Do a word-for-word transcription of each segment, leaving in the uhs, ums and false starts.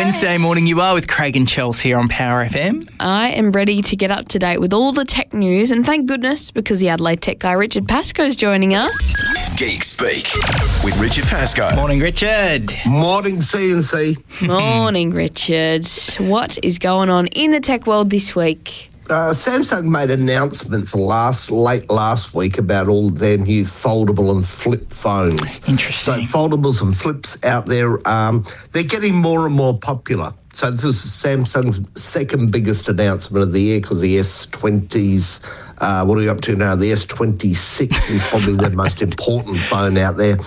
Wednesday morning you are with Craig and Chelsea here on Power F M. I am ready to get up to date with all the tech news, and thank goodness because the Adelaide tech guy Richard Pascoe is joining us. Geek Speak with Richard Pascoe. Morning, Richard. Morning, C N C. Morning, Richard. What is going on in the tech world this week? Uh, Samsung made announcements last late last week about all their new foldable and flip phones. Interesting. So foldables and flips out there, um, they're getting more and more popular. So this is Samsung's second biggest announcement of the year because the S twenties, uh, what are we up to now? The S twenty-six is probably their most important phone out there.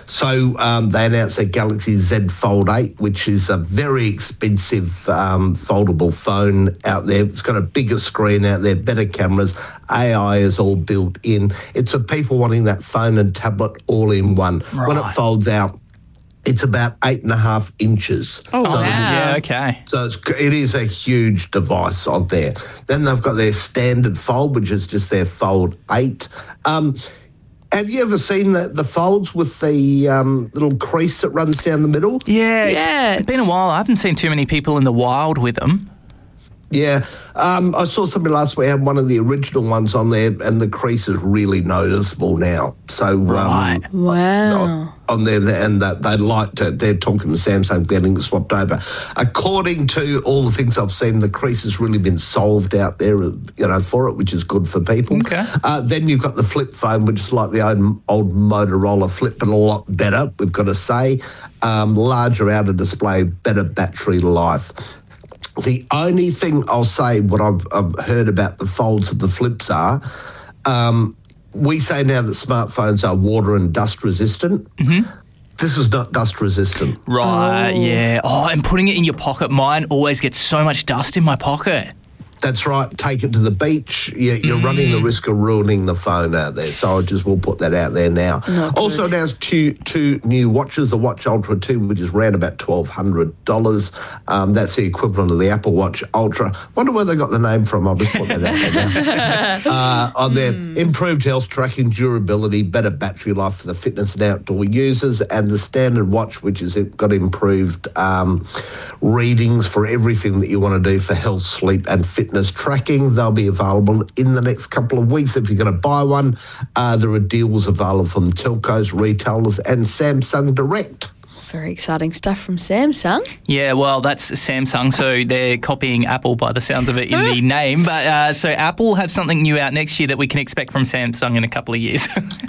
So um, they announced their Galaxy Z Fold eight, which is a very expensive um, foldable phone out there. It's got a bigger screen out there, better cameras, A I is all built in. It's for people wanting that phone and tablet all in one. Right. When it folds out, it's about eight and a half inches. Oh, so wow. Yeah, okay. So it's, it is a huge device on there. Then they've got their standard fold, which is just their Fold eight. Um, have you ever seen the, the folds with the um, little crease that runs down the middle? Yeah, it's, Yeah, it's been a it's- while. I haven't seen too many people in the wild with them. Yeah. Um, I saw somebody last week had one of the original ones on there, and the crease is really noticeable now. So Right. um, Wow. on there, and that they like to, they're talking to Samsung getting it swapped over. According to all the things I've seen, the crease has really been solved out there, you know, for it, which is good for people. Okay. Uh, then you've got the flip phone, which is like the old, old Motorola flip, but a lot better, we've got to say. Um, larger outer display, better battery life. The only thing I'll say, what I've, I've heard about the folds of the flips are, um, we say now that smartphones are water and dust resistant. Mm-hmm. This is not dust resistant. Right, Oh. yeah. Oh, and putting it in your pocket. Mine always gets so much dust in my pocket. That's right. Take it to the beach. You're, you're mm. running the risk of ruining the phone out there. So I just will put that out there now. Not also good. announced two, two new watches, the Watch Ultra two, which is around about twelve hundred dollars. Um, that's the equivalent of the Apple Watch Ultra. Wonder where they got the name from. I'll just put that out there now. uh, on there, mm. improved health tracking, durability, better battery life for the fitness and outdoor users, and the standard watch, which has got improved um, readings for everything that you want to do for health, sleep, and fitness tracking. They'll be available in the next couple of weeks. If you're going to buy one, uh, there are deals available from telcos, retailers, and Samsung Direct. Very exciting stuff from Samsung. Yeah, well, that's Samsung, so they're copying Apple by the sounds of it in the name. But uh, so Apple have something new out next year that we can expect from Samsung in a couple of years.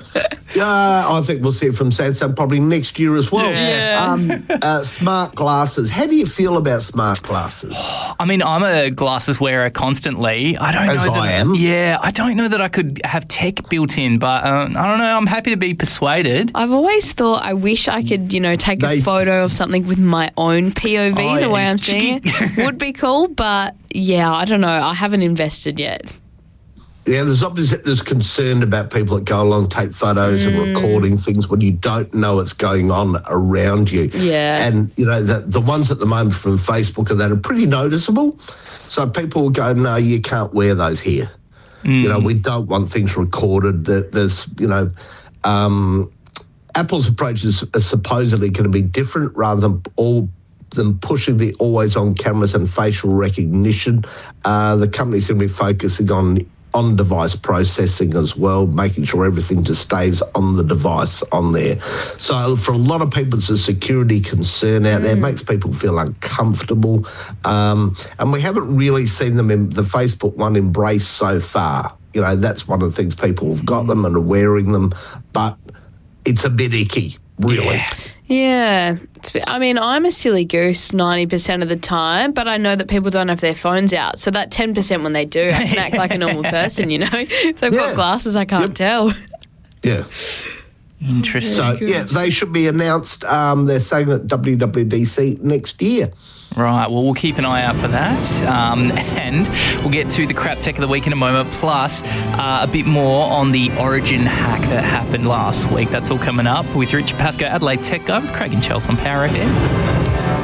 Uh, I think we'll see it from Samsung probably next year as well. Yeah. Um, uh, smart glasses. How do you feel about smart glasses? I mean, I'm a glasses wearer constantly. I don't As know that I am. Yeah, I don't know that I could have tech built in, but um, I don't know. I'm happy to be persuaded. I've always thought I wish I could, you know, take They- a photo of something with my own P O V, Oh, the yeah, way I'm just seeing it. Would be cool, but yeah, I don't know. I haven't invested yet. Yeah, there's obviously there's concern about people that go along, take photos Mm. and recording things when you don't know what's going on around you. Yeah. And, you know, the, the ones at the moment from Facebook and that are pretty noticeable. So people will go, no, you can't wear those here. Mm. You know, we don't want things recorded. That There's, you know, um, Apple's approach is, is supposedly going to be different rather than all them pushing the always-on cameras and facial recognition. Uh, the company's going to be focusing on on-device processing as well, making sure everything just stays on the device on there. So for a lot of people, it's a security concern out there. It makes people feel uncomfortable. Um, and we haven't really seen them in the Facebook one embrace so far. You know, that's one of the things people have got them and are wearing them, but it's a bit icky, really. Yeah. Yeah. It's, I mean, I'm a silly goose ninety percent of the time, but I know that people don't have their phones out. So that ten percent when they do, I can act like a normal person, you know? If they've Yeah. got glasses, I can't Yep. tell. Yeah. Interesting. So, yeah, they should be announced, um, they're saying at W W D C next year. Right, well, we'll keep an eye out for that. Um, and we'll get to the crap tech of the week in a moment, plus uh, a bit more on the Origin hack that happened last week. That's all coming up with Richard Pascoe, Adelaide Tech Guy, with Craig and Chelsea on Power F M.